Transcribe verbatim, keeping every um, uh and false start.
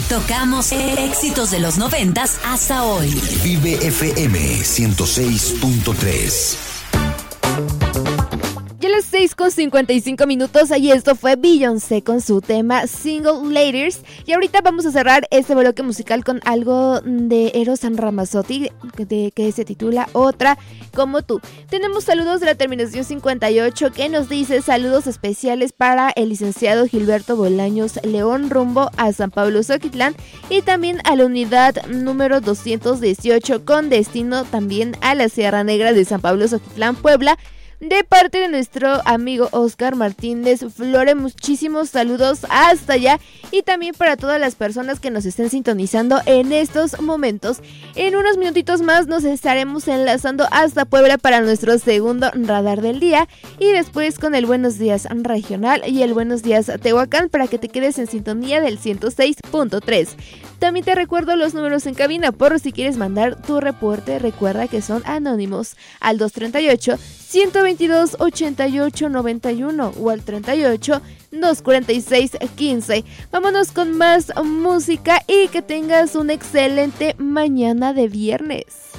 Tocamos éxitos de los noventas hasta hoy. Vive F M ciento seis punto tres. Ya las seis con cincuenta y cinco minutos y esto fue Beyoncé con su tema Single Ladies. Y ahorita vamos a cerrar este bloque musical con algo de Eros Ramazzotti de, que se titula Otra como tú. Tenemos saludos de la terminación cincuenta y ocho que nos dice saludos especiales para el licenciado Gilberto Bolaños León rumbo a San Pablo Zoquitlán y también a la unidad número doscientos dieciocho con destino también a la Sierra Negra de San Pablo Zoquitlán, Puebla. De parte de nuestro amigo Oscar Martínez Flores, muchísimos saludos hasta allá y también para todas las personas que nos estén sintonizando en estos momentos. En unos minutitos más nos estaremos enlazando hasta Puebla para nuestro segundo radar del día y después con el Buenos Días Regional y el Buenos Días Tehuacán para que te quedes en sintonía del ciento seis punto tres. También te recuerdo los números en cabina por si quieres mandar tu reporte, recuerda que son anónimos al dos treinta y ocho, ciento veintidós, ochenta y ocho noventa y uno o al treinta y ocho, doscientos cuarenta y seis, quince. Vámonos con más música y que tengas una excelente mañana de viernes.